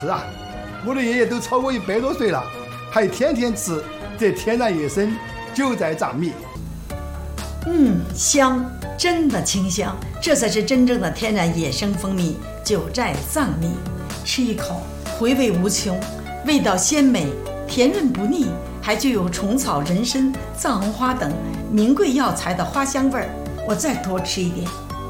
是啊，我的爷爷都超过100多岁了，还天天吃这天然野生韭菜藏米。 香，真的清香，这才是真正的天然野生蜂蜜韭菜藏蜜。吃一口，回味无穷，味道鲜美，甜润不腻，还具有虫草、人参、藏红花等名贵药材的花香味儿。我再多吃一点。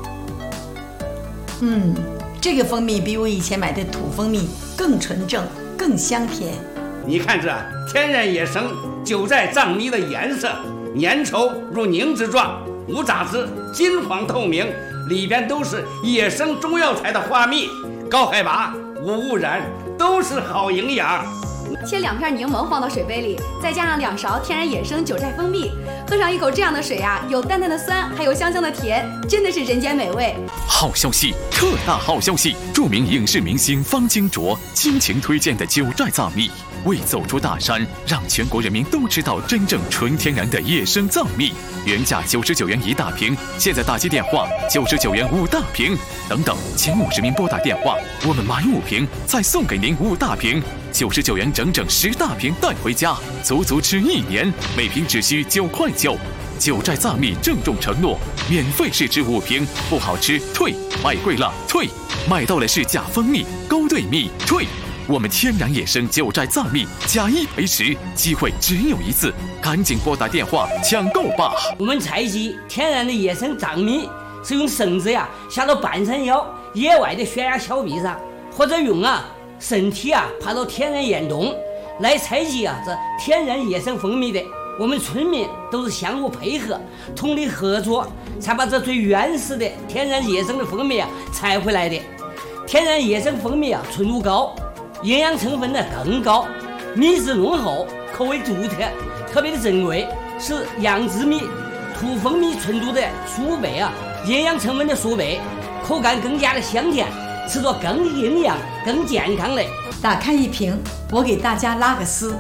这个蜂蜜比我以前买的土蜂蜜更纯正，更香甜。 你看这天然野生韭菜藏蜜的颜色，粘稠如凝脂状，无杂质，金黄透明，里边都是野生中药材的花蜜，高海拔，无污染，都是好营养。 切2片柠檬放到水杯里，再加上2勺天然野生韭菜蜂蜜，喝上一口这样的水啊，有淡淡的酸，还有香香的甜，真的是人间美味。 好消息，特大好消息！著名影视明星方金卓倾情推荐的韭菜藏蜜，为走出大山，让全国人民都知道真正纯天然的野生藏蜜。原价99元1大瓶，现在打击电话99元5大瓶，等等，前50名拨打电话，我们买5瓶再送给您5大瓶，99元整整10大瓶带回家，足足吃1年，每瓶只需9块9。韭菜藏蜜郑重承诺，免费试吃5瓶，不好吃退，买贵了退，买到了是假蜂蜜、勾兑蜜退。我们天然野生韭菜藏蜜加1赔10，机会只有一次，赶紧拨打电话抢购吧！ 我们采集天然的野生藏蜜，是用绳子下到半山腰野外的悬崖峭壁上，或者用身体爬到天然岩洞来采集这天然野生蜂蜜的。我们村民都是相互配合，通力合作，才把这最原始的天然野生的蜂蜜采回来的。天然野生蜂蜜纯度高，营养成分更高，蜜质浓厚，口味独特，特别的珍贵，是养殖蜜、土蜂蜜纯度的数倍营养成分的数倍，口感更加的香甜，吃着更营养、更健康的。 打开一瓶，我给大家拉个丝。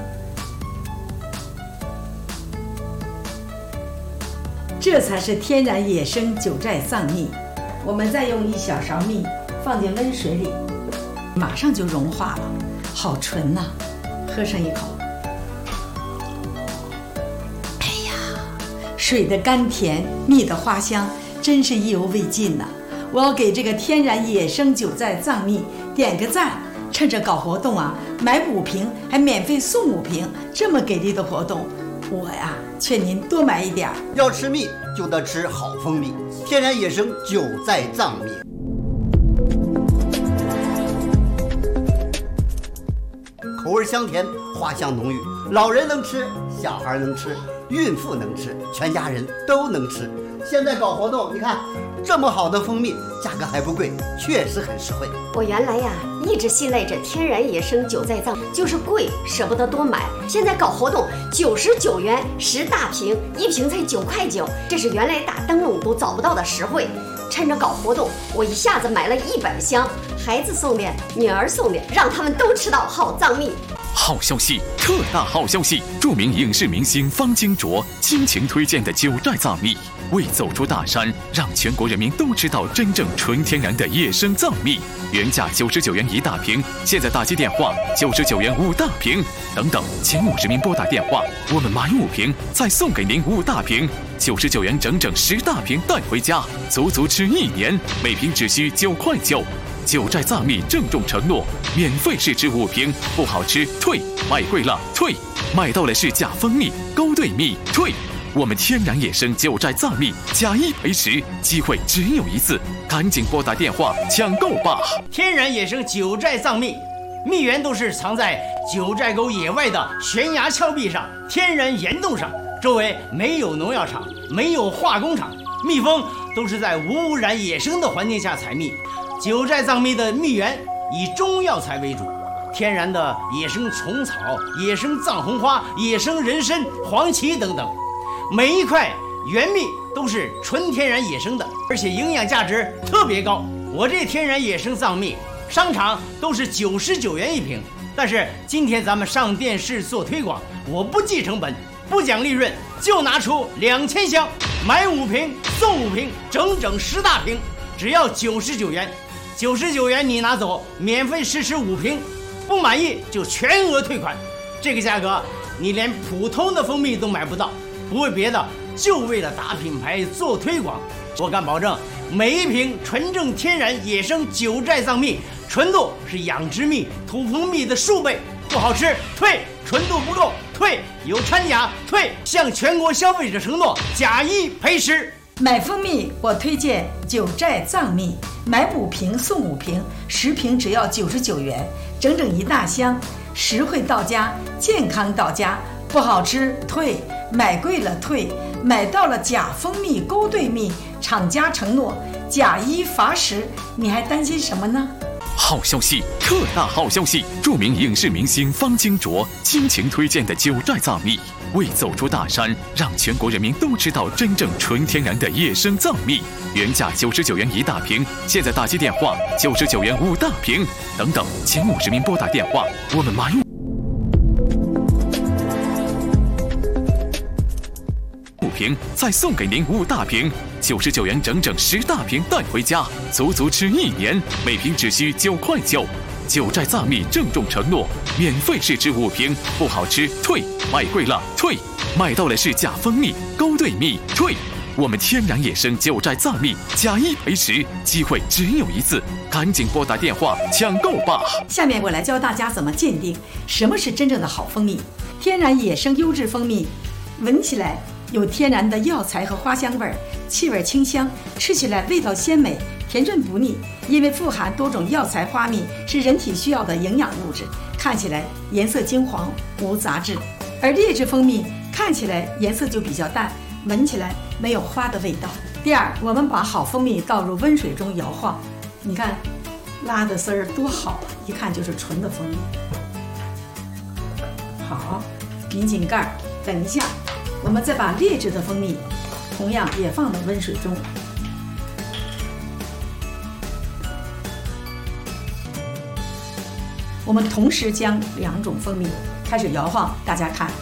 这才是天然野生韭菜藏蜜。我们再用1小勺蜜放进温水里，马上就融化了，好纯呐！喝上一口，哎呀，水的甘甜，蜜的花香，真是意犹未尽呐！我要给这个天然野生韭菜藏蜜点个赞。趁着搞活动买5瓶还免费送5瓶，这么给力的活动，我劝您多买一点。 要吃蜜就得吃好蜂蜜，天然野生韭菜藏蜜。口味香甜，花香浓郁，老人能吃，小孩能吃，孕妇能吃，全家人都能吃。现在搞活动，你看这么好的蜂蜜，价格还不贵，确实很实惠。 我原来一直信赖着天然野生韭菜藏，就是贵舍不得多买。现在搞活动，99元10大瓶，1瓶才9块9，这是原来打灯笼都找不到的实惠。趁着搞活动，我一下子买了100箱，孩子送的，女儿送的，让他们都吃到好藏蜜。 好消息，特大好消息！著名影视明星方金卓倾情推荐的韭菜藏蜜，为走出大山，让全国人民都知道真正纯天然的野生藏蜜。原价99元1大瓶，现在打击电话99元5大瓶，等等，前50名拨打电话，我们买5瓶再送给您5大瓶，99元整整10大瓶带回家，足足吃1年，每瓶只需9块9。韭菜藏蜜郑重承诺，免费试吃5瓶，不好吃退，买贵了退，买到了是假蜂蜜、勾兑蜜退。我们天然野生韭菜藏蜜加1赔10，机会只有一次，赶紧拨打电话抢购吧！ 天然野生韭菜藏蜜，蜜源都是藏在九寨沟野外的悬崖峭壁上、天然岩洞上，周围没有农药厂，没有化工厂，蜜蜂都是在无污染野生的环境下采蜜。韭菜藏蜜的蜜源以中药材为主，天然的野生虫草、野生藏红花、野生人参、黄芪等等，每一块原蜜都是纯天然野生的，而且营养价值特别高。我这天然野生藏蜜，商场都是99元1瓶，但是今天咱们上电视做推广，我不计成本，不讲利润，就拿出2000箱，买5瓶送5瓶，整整10大瓶，只要99元。99元你拿走，免费试吃5瓶， 不满意就全额退款。这个价格你连普通的蜂蜜都买不到，不为别的，就为了打品牌做推广。我敢保证，每一瓶纯正天然野生九寨藏蜜，纯度是养殖蜜、土蜂蜜的数倍。不好吃退，纯度不够退，有掺假退，向全国消费者承诺假一赔10。 买蜂蜜我推荐九寨藏蜜，买5瓶送5瓶，10瓶只要99元，整整1大箱，实惠到家，健康到家。不好吃退，买贵了退，买到了假蜂蜜、勾兑蜜，厂家承诺假1罚10，你还担心什么呢？ 好消息，特大好消息！著名影视明星方金卓倾情推荐的九寨藏蜜，为走出大山，让全国人民都知道真正纯天然的野生藏蜜。原价99元1大瓶，现在打击电话99元5大瓶，等等，前50名拨打电话，我们满5瓶，再送给您5大瓶，99元整整10大瓶带回家，足足吃1年，每瓶只需9块9。九寨藏蜜郑重承诺，免费试吃5瓶，不好吃退，买贵了退，买到了是假蜂蜜、勾兑蜜退。我们天然野生九寨藏蜜假1赔10，机会只有一次，赶紧拨打电话抢购吧！ 下面我来教大家怎么鉴定什么是真正的好蜂蜜。天然野生优质蜂蜜，闻起来有天然的药材和花香味，气味清香，吃起来味道鲜美，甜润不腻。因为富含多种药材花蜜，是人体需要的营养物质，看起来颜色金黄，无杂质。而劣质蜂蜜看起来颜色就比较淡，闻起来没有花的味道。第二，我们把好蜂蜜倒入温水中摇晃，你看拉的丝儿多好，一看就是纯的蜂蜜。好，拧紧盖儿，等一下我们再把劣质的蜂蜜同样也放到温水中。我们同时将2种蜂蜜开始摇晃，大家看。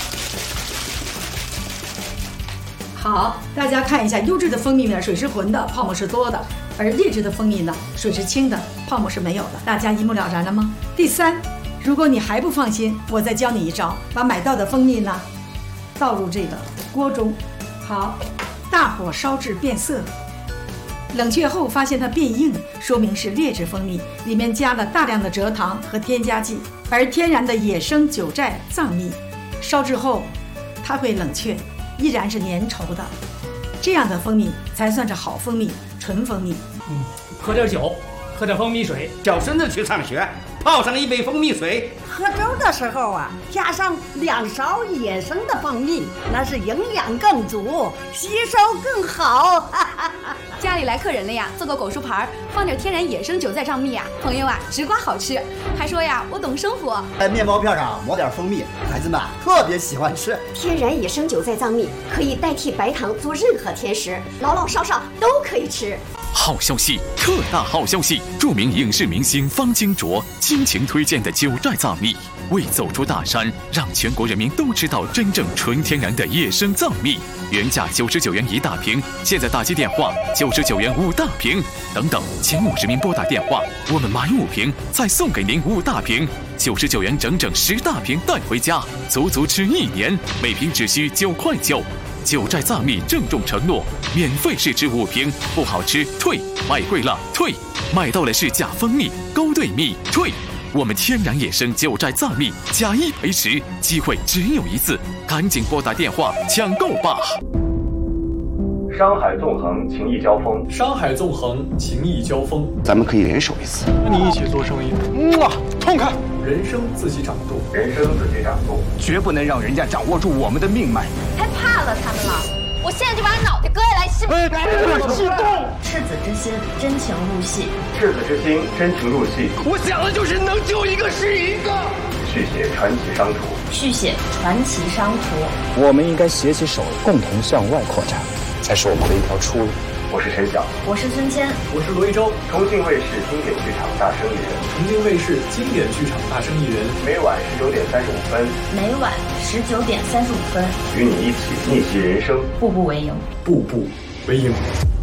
好，大家看一下，优质的蜂蜜呢，水是浑的，泡沫是多的；而劣质的蜂蜜呢，水是清的，泡沫是没有的。大家一目了然了吗？第三，如果你还不放心，我再教你一招，把买到的蜂蜜呢倒入这个锅中，好，大火烧至变色，冷却后发现它变硬，说明是劣质蜂蜜，里面加了大量的蔗糖和添加剂。而天然的野生九寨藏蜜，烧制后它会冷却，依然是粘稠的，这样的蜂蜜才算是好蜂蜜，纯蜂蜜。 喝点酒，喝点蜂蜜水， 小孙子去上学，泡上一杯蜂蜜水。 喝粥的时候啊，加上2勺野生的蜂蜜，那是营养更足，吸收更好。 家里来客人了呀，做个果蔬盘，放点天然野生九寨藏蜜呀，朋友啊，直刮好吃。还说呀，我懂生活。 在面包片上抹点蜂蜜，孩子们特别喜欢吃。 天然野生九寨藏蜜可以代替白糖做任何甜食，老老少少都可以吃。 好消息，特大好消息！著名影视明星方金卓倾情推荐的九寨藏蜜，为走出大山，让全国人民都知道真正纯天然的野生藏蜜。原价99元1大瓶，现在打击电话99元5大瓶，等等，前50名拨打电话，我们满5瓶再送给您5大瓶，99元整整10大瓶带回家，足足吃1年，每瓶只需9块9。九寨藏蜜郑重承诺，免费试吃5瓶，不好吃退，买贵了退，买到了是假蜂蜜、勾兑蜜退。我们天然野生九寨藏蜜假1赔10，机会只有一次，赶紧拨打电话抢购吧！ 商海纵横，情谊交锋。 商海纵横，情谊交锋。 咱们可以联手一次， 和你一起做生意。痛快！人生自己掌握， 人生自己掌握， 绝不能让人家掌握住我们的命脉。 太怕了他们了，我现在就把他脑袋割下来吃。 激动！赤子之心，真情入戏。 赤子之心，真情入戏。 我想的就是能救一个是一个。 续写传奇商图。 续写传奇商图。 我们应该携起手，共同向外扩展，才是我们的一条出路。 我是陈晓， 我是孙谦， 我是罗一舟。 重庆卫视经典剧场大生艺人， 重庆卫视经典剧场大生艺人， 每晚19点35分， 每晚19点35分， 与你一起逆袭人生， 步步为营， 步步为营。